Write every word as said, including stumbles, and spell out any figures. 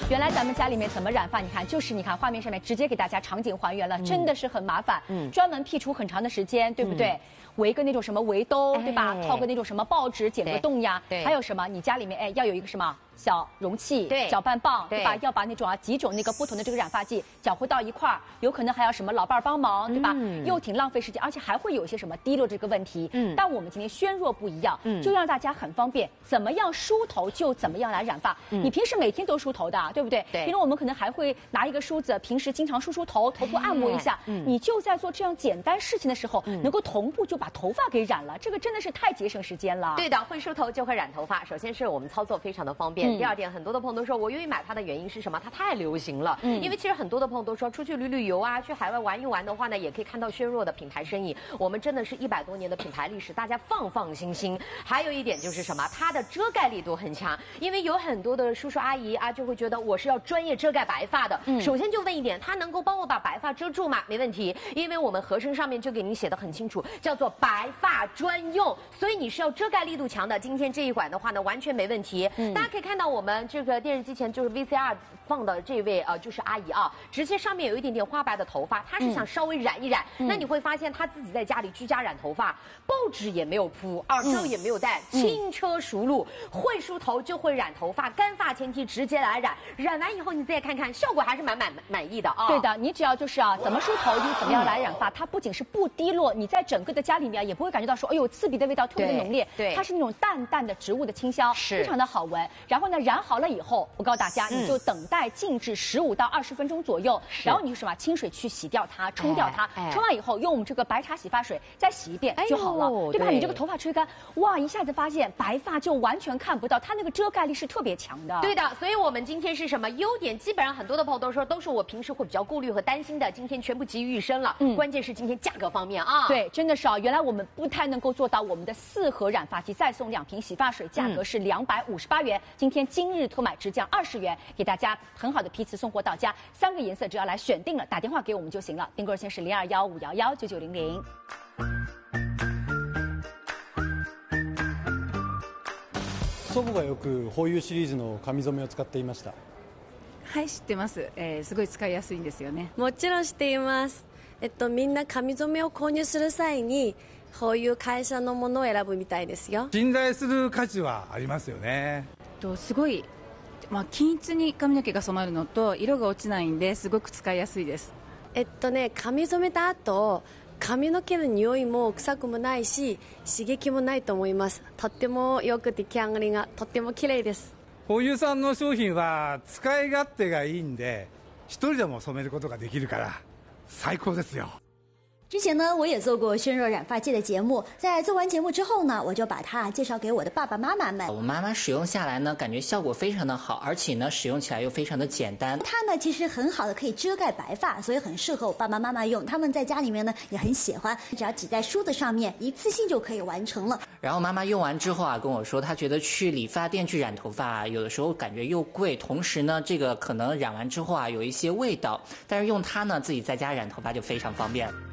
原来咱们家里面怎么染发？你看，就是你看画面上面直接给大家场景还原了，嗯、真的是很麻烦。嗯，专门辟除很长的时间，对不对？嗯、围个那种什么围兜，哎、对吧？套个那种什么报纸剪个洞呀。对，还有什么？你家里面哎要有一个什么？小容器、对搅拌棒，对吧？要把那种啊几种那个不同的这个染发剂搅和到一块儿，有可能还要什么老伴儿帮忙，对吧？嗯、又挺浪费时间，而且还会有一些什么滴落这个问题。嗯，但我们今天轩若不一样，嗯，就让大家很方便，怎么样梳头就怎么样来染发。嗯，你平时每天都梳头的，对不对？对。比如我们可能还会拿一个梳子，平时经常梳梳头，头部按摩一下。嗯，你就在做这样简单事情的时候，嗯、能够同步就把头发给染了，这个真的是太节省时间了。 对的，会梳头就会染头发。首先是我们操作非常的方便。嗯、第二点，很多的朋友都说我愿意买它的原因是什么？它太流行了。嗯，因为其实很多的朋友都说出去旅旅游啊，去海外玩一玩的话呢，也可以看到轩若的品牌身影。我们真的是一百多年的品牌历史，大家放放心心。还有一点就是什么？它的遮盖力度很强，因为有很多的叔叔阿姨啊，就会觉得我是要专业遮盖白发的。嗯，首先就问一点，它能够帮我把白发遮住吗？没问题，因为我们合身上面就给您写的很清楚，叫做白发专用，所以你是要遮盖力度强的。今天这一款的话呢，完全没问题。嗯，大家可以看到我们这个电视机前就是 V C R 放的这位呃就是阿姨啊，直接上面有一点点花白的头发，她是想稍微染一染，嗯、那你会发现她自己在家里居家染头发，报纸也没有铺，耳罩也没有戴，嗯、轻车熟路，会梳头就会染头发，干发前提直接来染，染完以后你再看看，效果还是蛮满满意的啊。 对的，你只要就是啊怎么梳头，你怎么样来染发，它不仅是不滴落，你在整个的家里面也不会感觉到说，哎呦刺鼻的味道特别的浓烈，对，它是那种淡淡的植物的清香，非常的好闻。然后呢，染好了以后，我告诉大家，你就等待静置十五到二十分钟左右，然后你就什么清水去洗掉它，冲掉它，冲完以后用我们这个白茶洗发水再洗一遍就好了，对吧？你这个头发吹干，哇，一下子发现白发就完全看不到，它那个遮盖力是特别强的。 对的，所以我们今天是什么优点？基本上很多的朋友都说都是我平时会比较顾虑和担心的，今天全部集于一身了。嗯，关键是今天价格方面啊， 对，真的是啊，原来我们不太能够做到我们的四盒染发剂再送两瓶洗发水，价格是两百五十八元，今天今日特买直降二十元，给大家很好的批次送货到家，三个颜色只要来选定了，打电话给我们就行了。订购热线是零二幺五幺幺九九零零。 祖母がよくホーユーシリーズの髪染めを使っていました。 はい、知ってます、えー、すごい使いやすいんですよね。 もちろん知っています。えっとみんな髪染めを購入する際にこういう会社のものを選ぶみたいですよ。 信頼する価値はありますよね。 とすごい、まあ、均一に髪の毛が染まるのと色が落ちないんですごく使いやすいです。 えっとね髪染めた後髪の毛の匂いも臭くもないし刺激もないと思います。とってもよく出来上がりがとっても綺麗です。 ホーユーさんの商品は使い勝手がいいんで一人でも染めることができるから最高ですよ。 之前呢，我也做过轩若染发剂的节目，在做完节目之后呢，我就把它介绍给我的爸爸妈妈们。 我妈妈使用下来呢，感觉效果非常的好，而且呢，使用起来又非常的简单。 它呢，其实很好的可以遮盖白发，所以很适合我爸爸妈妈用。他们在家里面呢也很喜欢，只要挤在梳子上面，一次性就可以完成了。 然后妈妈用完之后啊，跟我说，她觉得去理发店去染头发啊，有的时候感觉又贵，同时呢，这个可能染完之后啊，有一些味道，但是用它呢，自己在家染头发就非常方便。